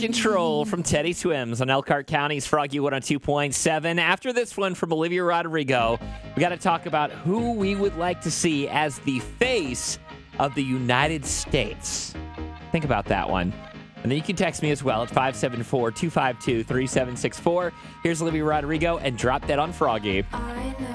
Control from Teddy Swims on Elkhart County's Froggy 102.7. After this one from Olivia Rodrigo, we got to talk about who we would like to see as the face of the United States. Think about that one. And then you can text me as well at 574-252-3764. Here's Olivia Rodrigo and Drop Dead on Froggy.